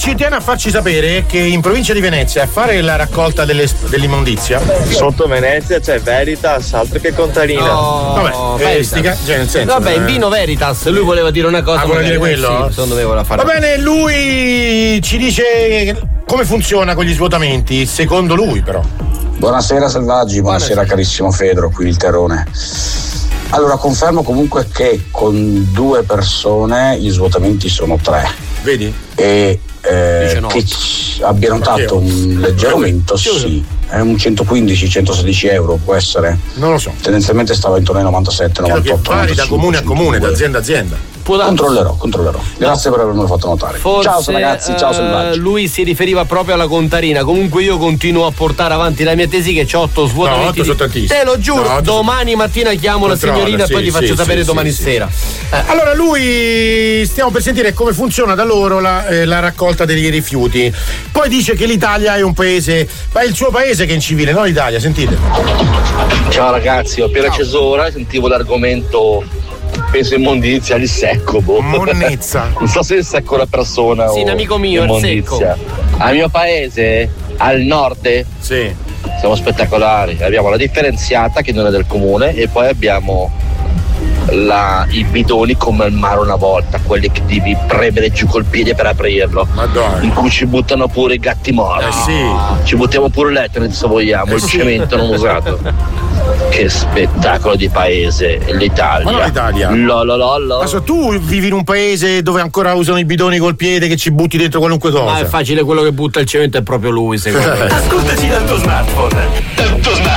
ci tiene a farci sapere che in provincia di Venezia a fare la raccolta dell'immondizia sotto Venezia c'è Veritas, altro che Contarina. Vabbè, cioè nel senso, vabbè, in vino Veritas, lui voleva dire una cosa. Voleva dire quello? Sì, secondo me voleva fare. Va bene, lui ci dice come funziona con gli svuotamenti, secondo lui però. Buonasera Selvaggi, buonasera carissimo Fedro, qui il Terone. Allora, confermo comunque che con 2 persone gli svuotamenti sono 3. Vedi? E che abbia notato un leggero aumento, sì. È un 115-116 euro, può essere? Non lo so. Tendenzialmente stava intorno ai 97-98. Vari da comune a comune, da azienda a azienda. Controllerò. Grazie per avermelo fatto notare. Forse, ciao ragazzi, ciao Selvaggi. Lui si riferiva proprio alla Contarina. Comunque io continuo a portare avanti la mia tesi che c'ho 8 svuotamenti. No, 8 sono tantissimi. Te lo giuro, domani mattina chiamo la signorina e poi ti faccio sapere domani sera. Allora lui stiamo per sentire come funziona da loro la raccolta dei rifiuti. Poi dice che l'Italia è un paese, ma è il suo paese che è in civile, non l'Italia, sentite. Ciao ragazzi, ho appena acceso ora e sentivo l'argomento, penso immondizia, il secco. Monnezza. Non so se il secco è una persona o un amico mio, immondizia. Al mio paese, al nord, sì, siamo spettacolari. Abbiamo la differenziata che non è del comune e poi abbiamo i bidoni come al mare una volta, quelli che devi premere giù col piede per aprirlo. Madonna. In cui ci buttano pure i gatti morti. Sì. Ci buttiamo pure l'Ethernet se vogliamo, il cemento non usato. Che spettacolo di paese, l'Italia. Ma no, l'Italia. Adesso tu vivi in un paese dove ancora usano i bidoni col piede che ci butti dentro qualunque cosa. Ma è facile, quello che butta il cemento è proprio lui, secondo me. Ascoltaci dal tuo smartphone.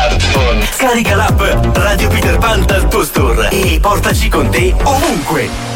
Scarica l'app Radio Peter Pan dal tuo store e portaci con te ovunque.